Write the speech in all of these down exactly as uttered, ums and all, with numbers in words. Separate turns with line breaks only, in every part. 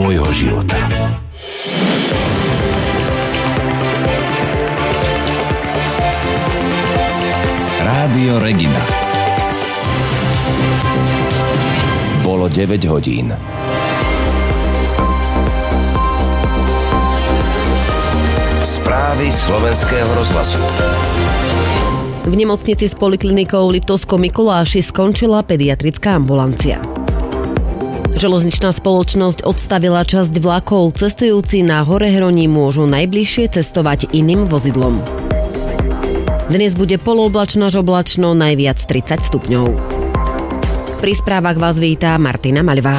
môjho života. Rádio Regina. Bolo deväť hodín. Správy slovenského rozhlasu.
V nemocnici s poliklinikou Liptovsko-Mikuláši skončila pediatrická ambulancia. Železničná spoločnosť odstavila časť vlakov. Cestujúci na Horehroní môžu najbližšie cestovať iným vozidlom. Dnes bude polooblačno až oblačno, najviac tridsať stupňov. Pri správach vás vítá Martina Maľová.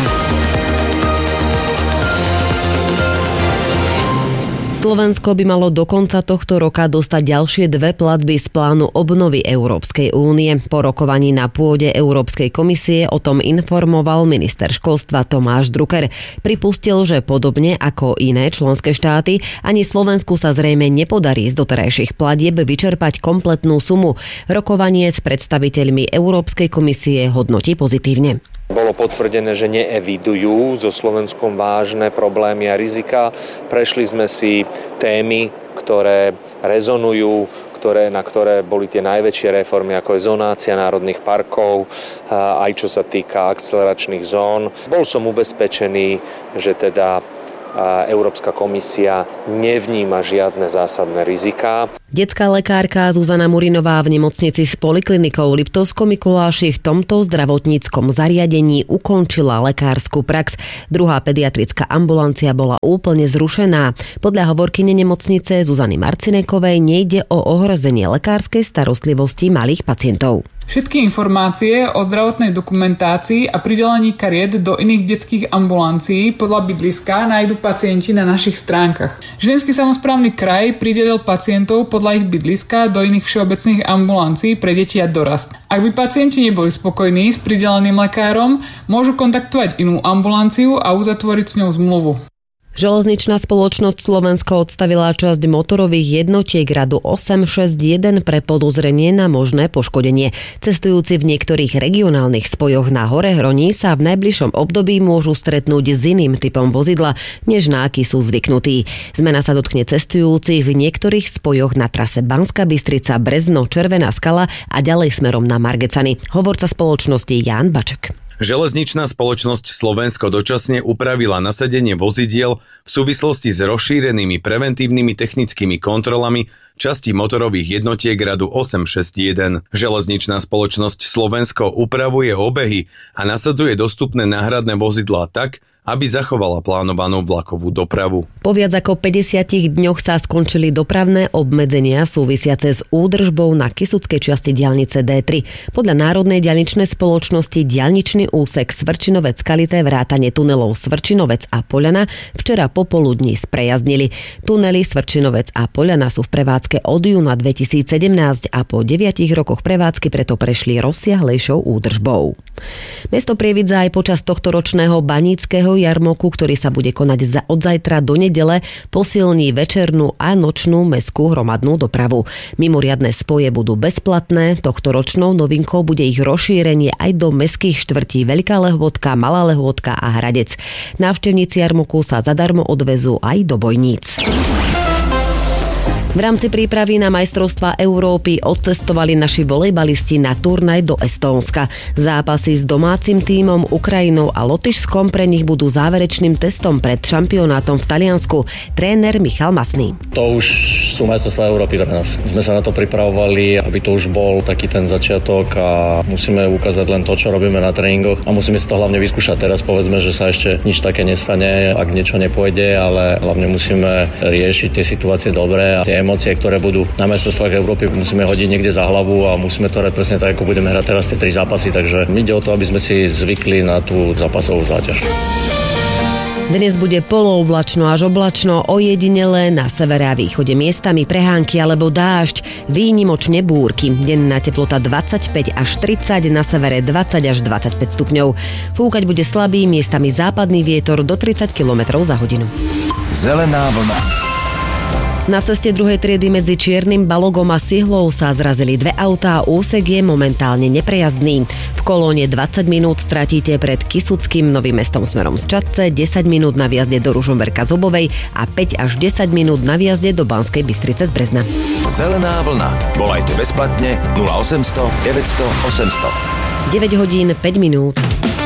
Slovensko by malo do konca tohto roka dostať ďalšie dve platby z plánu obnovy Európskej únie. Po rokovaní na pôde Európskej komisie o tom informoval minister školstva Tomáš Drucker. Pripustil, že podobne ako iné členské štáty, ani Slovensku sa zrejme nepodarí z doterajších platieb vyčerpať kompletnú sumu. Rokovanie s predstaviteľmi Európskej komisie hodnotí pozitívne.
Bolo potvrdené, že neevidujú so Slovenskom vážne problémy a rizika. Prešli sme si témy, ktoré rezonujú, ktoré, na ktoré boli tie najväčšie reformy, ako je zonácia národných parkov, aj čo sa týka akceleračných zón. Bol som ubezpečený, že teda Európska komisia nevníma žiadne zásadné riziká.
Detská lekárka Zuzana Murinová v nemocnici s poliklinikou Liptovsko-Mikuláši v tomto zdravotníckom zariadení ukončila lekársku prax. Druhá pediatrická ambulancia bola úplne zrušená. Podľa hovorkyne nemocnice Zuzany Marcinekovej nejde o ohrozenie lekárskej starostlivosti malých pacientov.
Všetky informácie o zdravotnej dokumentácii a pridelení kariet do iných detských ambulancií podľa bydliska nájdu pacienti na našich stránkach. Žilinský samosprávny kraj pridelil pacientov podľa ich bydliska do iných všeobecných ambulancií pre deti a dorast. Ak by pacienti neboli spokojní s prideleným lekárom, môžu kontaktovať inú ambulanciu a uzatvoriť s ňou zmluvu.
Železničná spoločnosť Slovensko odstavila časť motorových jednotiek radu osem šesť jeden pre podozrenie na možné poškodenie. Cestujúci v niektorých regionálnych spojoch na Horehroní sa v najbližšom období môžu stretnúť s iným typom vozidla, než na aký sú zvyknutí. Zmena sa dotkne cestujúcich v niektorých spojoch na trase Banská Bystrica, Brezno, Červená Skala a ďalej smerom na Margecany. Hovorca spoločnosti Ján Baček.
Železničná spoločnosť Slovensko dočasne upravila nasadenie vozidiel v súvislosti s rozšírenými preventívnymi technickými kontrolami časti motorových jednotiek radu osem šesť jeden. Železničná spoločnosť Slovensko upravuje obehy a nasadzuje dostupné náhradné vozidlá tak, aby zachovala plánovanú vlakovú dopravu.
Po viac ako päťdesiatich dňoch sa skončili dopravné obmedzenia súvisiace s údržbou na kysuckej časti diaľnice dé tri. Podľa Národnej diaľničnej spoločnosti diaľničný úsek Svrčinovec-Kalité vrátane tunelov Svrčinovec a Poľana včera popoludní sprejazdnili. Tunely Svrčinovec a Poľana sú v prevádzke od júna dvetisícsedemnásť a po deviatich rokoch prevádzky preto prešli rozsiahlejšou údržbou. Mesto Prievidza aj počas tohtoročného baníckeho jarmoku, ktorý sa bude konať za, od zajtra do nedele, posilní večernú a nočnú mestskú hromadnú dopravu. Mimoriadne spoje budú bezplatné, tohtoročnou novinkou bude ich rozšírenie aj do mestských štvrtí Veľká Lehôtka, Malá Lehôtka a Hradec. Návštevníci jarmoku sa zadarmo odvezú aj do Bojníc. V rámci prípravy na majstrovstvá Európy odcestovali naši volejbalisti na turnaj do Estónska. Zápasy s domácim tímom, Ukrajinou a Lotyšskom pre nich budú záverečným testom pred šampionátom v Taliansku. Tréner Michal Masný.
To už sú majstrovstvá Európy pre nás. Sme sa na to pripravovali, aby to už bol taký ten začiatok a musíme ukázať len to, čo robíme na tréningoch a musíme si to hlavne vyskúšať. Teraz povedzme, že sa ešte nič také nestane, ak niečo nepôjde, ale hlavne musíme riešiť tie situácie dobre a tie emócie, ktoré budú na majstrovstvách Európy, musíme hodiť niekde za hlavu a musíme to hrať presne tak, ako budeme hrať teraz tie tri zápasy, takže ide o to, aby sme si zvykli na tú zápasovú záťaž.
Dnes bude polooblačno až oblačno, ojedinele na severe a východe miestami prehánky alebo dážď, výnimočne búrky. Denná teplota dvadsaťpäť až tridsať, na severe dvadsať až dvadsaťpäť stupňov. Fúkať bude slabý, miestami západný vietor do tridsať kilometrov za hodinu.
Zelená vlna.
Na ceste druhej triedy medzi Čiernym Balogom a Sihlou sa zrazili dve autá a úsek je momentálne neprejazdný. V kolóne dvadsať minút stratíte pred Kysuckým Novým Mestom smerom z Čadce, desať minút na výjazde do Ružomberka z Obovej a päť až desať minút na výjazde do Banskej Bystrice z Brezna.
Zelená vlna. Volajte bezplatne nula osemsto deväťsto osemsto.
deväť hodín päť minút.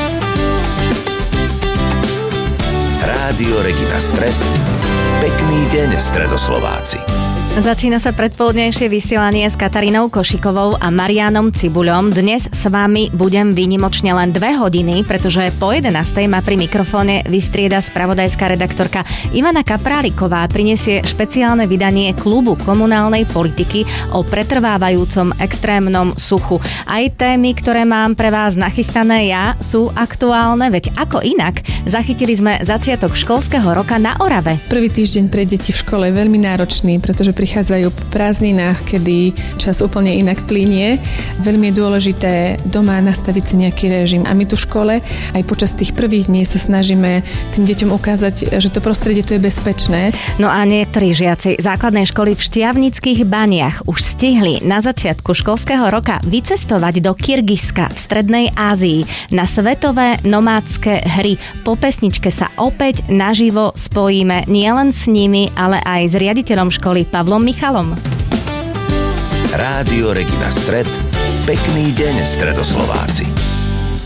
Rádio Regina Stred. Pekný deň, Stredoslováci.
Začína sa predpoludnejšie vysielanie s Katarínou Košikovou a Mariánom Cibuľom. Dnes s vami budem výnimočne len dve hodiny, pretože po jedenástej ma pri mikrofóne vystrieda spravodajská redaktorka Ivana Kapráliková. Prinesie špeciálne vydanie klubu komunálnej politiky o pretrvávajúcom extrémnom suchu. Aj témy, ktoré mám pre vás nachystané ja, sú aktuálne, veď ako inak. Zachytili sme začiatok školského roka na Orave.
Prvý týždeň pre deti v škole je veľmi náročný, pretože prichádzajú po prázdninách, kedy čas úplne inak plynie. Veľmi je dôležité doma nastaviť si nejaký režim. A my tu v škole aj počas tých prvých dní sa snažíme tým deťom ukázať, že to prostredie tu je bezpečné.
No a niektorí žiaci základnej školy v Štiavnických Baniach už stihli na začiatku školského roka vycestovať do Kyrgyzska v Strednej Ázii na svetové nomádske hry. Po pesničke sa opäť naživo spojíme nielen s nimi, ale aj s riaditeľom školy Pavlom Michalom.
Rádio Regina Stred. Pekný deň, Stredoslováci.